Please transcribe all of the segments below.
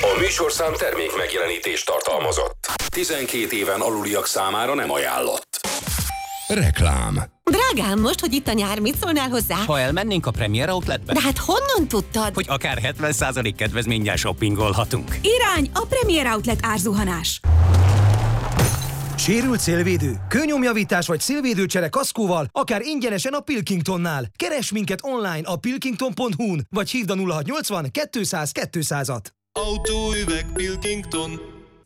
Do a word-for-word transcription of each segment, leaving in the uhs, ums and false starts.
A műsorszám termék megjelenítést tartalmazott. tizenkét éven aluliak számára nem ajánlott. Reklám. Drágám, most, hogy itt a nyár, mit szólnál hozzá? Ha elmennénk a Premier Outletbe? De hát honnan tudtad? Hogy akár hetven százalék kedvezménnyel shoppingolhatunk. Irány a Premier Outlet árzuhanás. Sérült szélvédő, kőnyomjavítás vagy szélvédőcsere kaszkóval, akár ingyenesen a Pilkingtonnál. Keres minket online a pilkington pont hu-n, vagy hívd a nulla hatszáznyolcvan kétszáz kétszázat. Autóüveg Pilkington.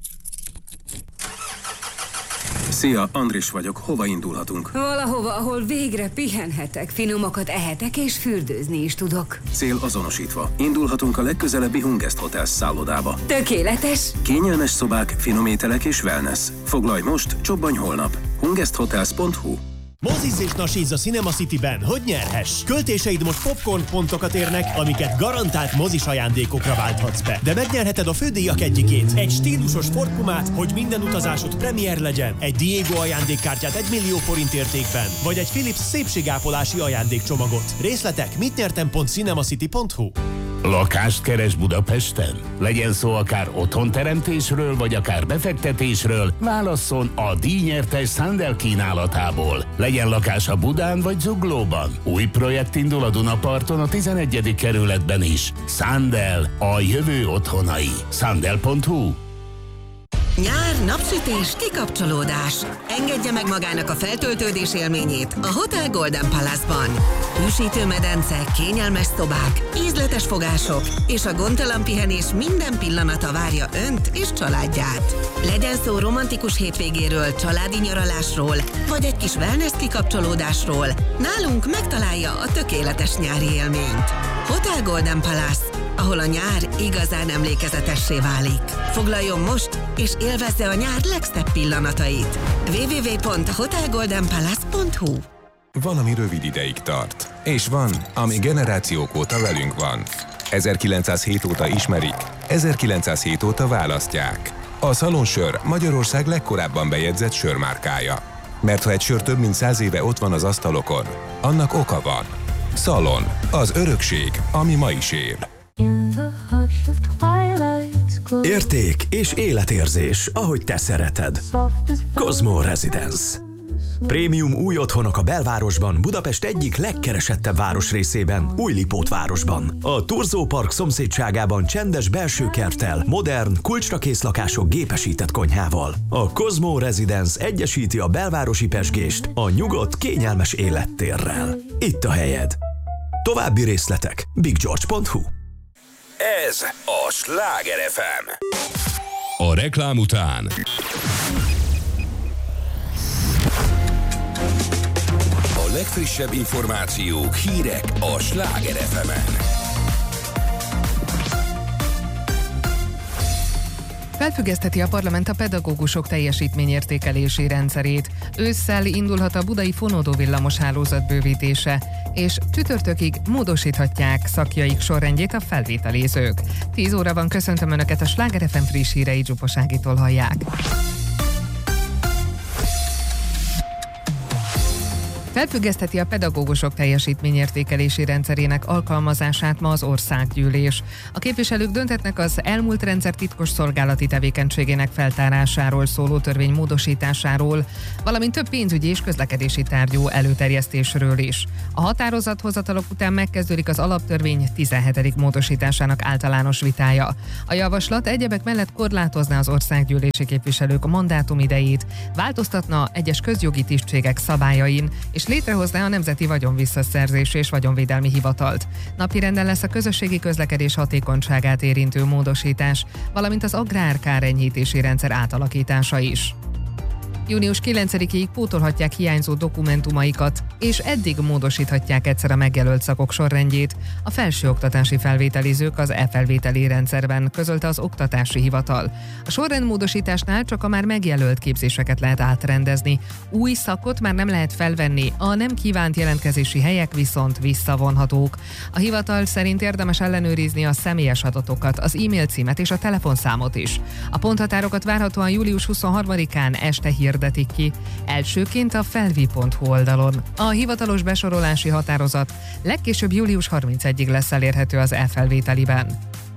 Szia, Andris vagyok. Hova indulhatunk? Valahova, ahol végre pihenhetek, finomakat ehetek és fürdőzni is tudok. Cél azonosítva. Indulhatunk a legközelebbi Hungest Hotels szállodába. Tökéletes! Kényelmes szobák, finom ételek és wellness. Foglalj most, csobbanj holnap. hungest hotels pont hu. Mozizz és nasízz a Cinema Cityben, hogy nyerhess! Költéseid most popcorn pontokat érnek, amiket garantált mozis ajándékokra válthatsz be. De megnyerheted a fődíjak egyikét, egy stílusos Ford Pumát, hogy minden utazásod premier legyen, egy Diego ajándékkártyát egy millió forint értékben, vagy egy Philips szépségápolási ajándékcsomagot. Részletek mit nyertem pont cinemacity pont hu. Lakást keres Budapesten? Legyen szó akár otthonteremtésről, vagy akár befektetésről, válasszon a díjnyertes Sandel kínálatából. Legyen lakása Budán vagy Zuglóban. Új projekt indul a Dunaparton a tizenegyedik kerületben is. Sandel, a jövő otthonai. Sandel pont hu. Nyár, napsütés, kikapcsolódás. Engedje meg magának a feltöltődés élményét a Hotel Golden Palace-ban. Hűsítő medence, kényelmes szobák, ízletes fogások és a gondtalan pihenés minden pillanata várja önt és családját. Legyen szó romantikus hétvégéről, családi nyaralásról, vagy egy kis wellness kikapcsolódásról, nálunk megtalálja a tökéletes nyári élményt. Hotel Golden Palace, ahol a nyár igazán emlékezetessé válik. Foglaljon most, és élvezze a nyár legszebb pillanatait. double-u double-u double-u pont hotel golden palace pont hu. Van, ami rövid ideig tart, és van, ami generációk óta velünk van. ezerkilencszázhét óta ismerik, ezerkilencszázhét óta választják. A Szalonsör Magyarország legkorábban bejegyzett sörmárkája. Mert ha egy sör több mint száz éve ott van az asztalokon, annak oka van. Szalon, az örökség, ami ma is él. Érték és életérzés, ahogy te szereted. Cosmo Residence. Prémium új otthonok a belvárosban, Budapest egyik legkeresettebb városrészében, Újlipót városban. A Turzó Park szomszédságában csendes belső kerttel, modern, kulcsra kész lakások gépesített konyhával. A Cosmo Residence egyesíti a belvárosi pezsgést a nyugodt, kényelmes élettérrel. Itt a helyed. További részletek big george pont hu. Ez a Sláger ef em. A reklám után a legfrissebb információk, hírek a Sláger ef emen. Felfüggesztheti a parlament a pedagógusok teljesítményértékelési rendszerét. Ősszel indulhat a budai fonódó villamos hálózat bővítése, és csütörtökig módosíthatják szakjaik sorrendjét a felvételizők. tíz óra van, köszöntöm Önöket, a Sláger ef em friss hírei Zsupas Ágitól hallják. Felfüggesztheti a pedagógusok teljesítményértékelési rendszerének alkalmazását ma az országgyűlés. A képviselők dönthetnek az elmúlt rendszer titkos szolgálati tevékenységének feltárásáról szóló törvény módosításáról, valamint több pénzügyi és közlekedési tárgyú előterjesztésről is. A határozathozatalok után megkezdődik az alaptörvény tizenhetedik módosításának általános vitája. A javaslat egyebek mellett korlátozná az országgyűlési képviselők a mandátum idejét, változtatna egyes közjogi tisztségek szabályain, és létrehozná a Nemzeti Vagyonvisszaszerzési és Vagyonvédelmi Hivatalt. Napirenden lesz a közösségi közlekedés hatékonyságát érintő módosítás, valamint az agrárkárenyhítési rendszer átalakítása is. június kilencedikéig pótolhatják hiányzó dokumentumaikat, és eddig módosíthatják egyszer a megjelölt szakok sorrendjét a felsőoktatási felvételizők az e-felvételi rendszerben, közölte az Oktatási Hivatal. A sorrendmódosításnál csak a már megjelölt képzéseket lehet átrendezni, új szakot már nem lehet felvenni, a nem kívánt jelentkezési helyek viszont visszavonhatók. A hivatal szerint érdemes ellenőrizni a személyes adatokat, az e-mail címet és a telefonszámot is. A ponthatárokat várhatóan július huszonharmadikán este hirdetik ki, elsőként a felvi pont hu oldalon. A hivatalos besorolási határozat legkésőbb július harmincegyedikéig lesz elérhető az e-felvételiben.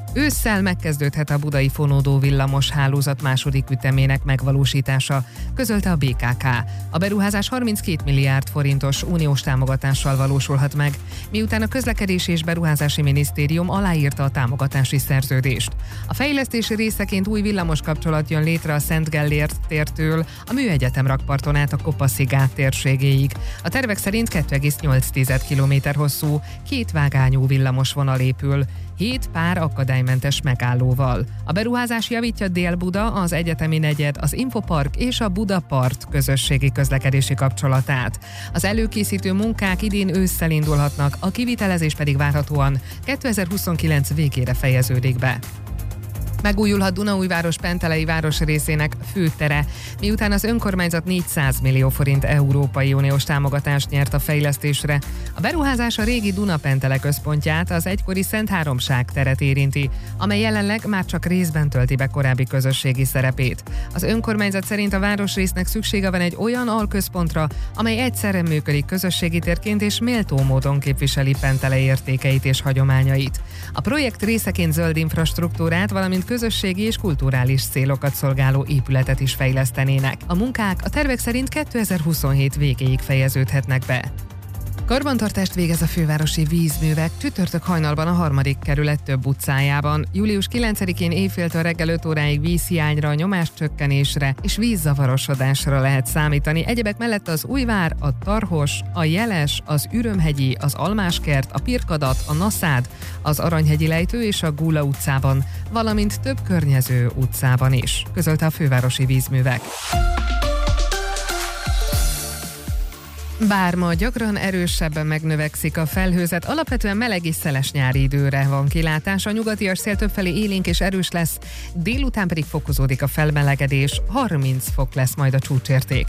Ősszel megkezdődhet a budai fonódó villamos hálózat második ütemének megvalósítása, közölte a bé ká ká. A beruházás harminckét milliárd forintos uniós támogatással valósulhat meg, miután a Közlekedési és Beruházási Minisztérium aláírta a támogatási szerződést. A fejlesztési részeként új villamos kapcsolat jön létre a Szent Gellért tértől a Műegyetem rakparton át a Kopaszigát térségéig. A tervek szerint kettő egész nyolc kilométer hosszú, két vágányú villamosvonal épül, hét pár akadálymentes megállóval. A beruházás javítja Dél-Buda, az egyetemi negyed, az Infopark és a Budapart közösségi közlekedési kapcsolatát. Az előkészítő munkák idén ősszel indulhatnak, a kivitelezés pedig várhatóan kétezer-huszonkilenc végére fejeződik be. Megújulhat Dunaújváros pentelei városrészének főtere, miután az önkormányzat négyszáz millió forint Európai Uniós támogatást nyert a fejlesztésre. A beruházás a régi Duna-Pentele központját, az egykori Szent Háromság teret érinti, amely jelenleg már csak részben tölti be korábbi közösségi szerepét. Az önkormányzat szerint a városrésznek szüksége van egy olyan alközpontra, amely egyszerre működik közösségi térként és méltó módon képviseli Pentele értékeit és hagyományait. A projekt részeként zöld infrastruktúrát, valamint közösségi és kulturális célokat szolgáló épületet is fejlesztenének. A munkák a tervek szerint kétezer-huszonhét végéig fejeződhetnek be. Karbantartást végez a fővárosi vízművek csütörtök hajnalban a harmadik kerület több utcájában. július kilencedikén éjféltől reggel öt óráig vízhiányra, nyomáscsökkenésre és vízzavarosodásra lehet számítani. Egyebek mellett az Újvár, a Tarhos, a Jeles, az Ürömhegyi, az Almáskert, a Pirkadat, a Naszád, az Aranyhegyi lejtő és a Gúla utcában, valamint több környező utcában is, közölte a fővárosi vízművek. Bár ma gyakran erősebben megnövekszik a felhőzet, alapvetően meleg és szeles nyári időre van kilátás. A nyugatias szél többfelé élénk és erős lesz, délután pedig fokozódik a felmelegedés, harminc fok lesz majd a csúcsérték.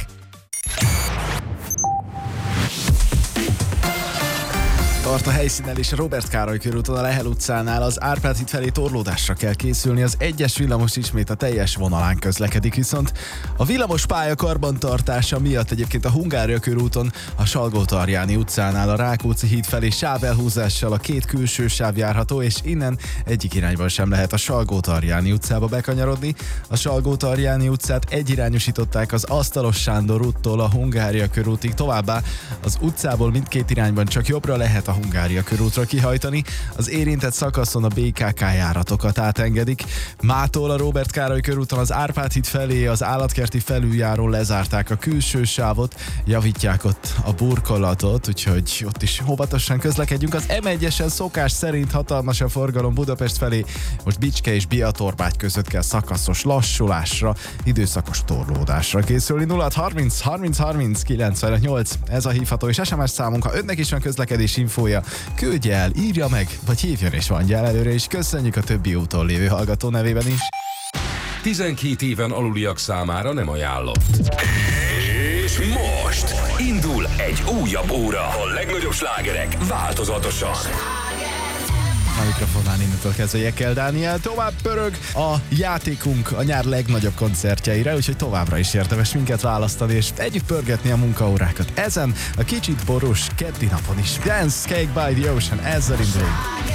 Tart a helyszínen és a Róbert Károly körúton a Lehel utcánál az Árpád híd felé torlódásra kell készülni, az egyes villamos ismét a teljes vonalán közlekedik, viszont a villamos pálya karbantartása miatt egyébként a Hungária körúton a Salgó-Tarjáni utcánál a Rákóczi híd felé sávelhúzással a két külső sáv járható, és innen egyik irányban sem lehet a Salgó-Tarjáni utcába bekanyarodni. A Salgó-Tarjáni utcát egyirányosították az Asztalos Sándor úttól a Hungária körútig, továbbá az utcából mindkét irányban csak jobbra lehet a Hungária körútra kihajtani, az érintett szakaszon a bé ká ká járatokat átengedik. Mától a Róbert Károly körúton az Árpád híd felé az Állatkerti felüljárón lezárták a külső sávot, javítják ott a burkolatot, úgyhogy ott is óvatosan közlekedjünk. Az em egyesen szokás szerint hatalmas a forgalom Budapest felé, most Bicske és Biatorbágy között kell szakaszos lassulásra, időszakos torlódásra készülni. nulla harminc harminc harminc kilencvennyolc, ez a hívható és es em es számunk, ha önnek is van közlekedés infója, küldje el, írja meg, vagy hívjon és mondja el előre, és köszönjük a többi úton lévő hallgató nevében is. tizenkét éven aluliak számára nem ajánlott. És most indul egy újabb óra. A legnagyobb slágerek változatosan. A mikrofonnál innentől kezdve Jekel Dániel tovább pörög a játékunk a nyár legnagyobb koncertjeire, úgyhogy továbbra is érdemes minket választani és együtt pörgetni a munkaórákat. Ezen a kicsit borús keddi napon is. Dance Cake by the Ocean, ezzel indulunk.